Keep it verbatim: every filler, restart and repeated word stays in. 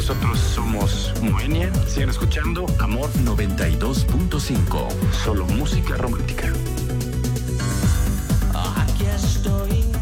Nosotros somos Moenia. Sigan escuchando Amor noventa y dos punto cinco.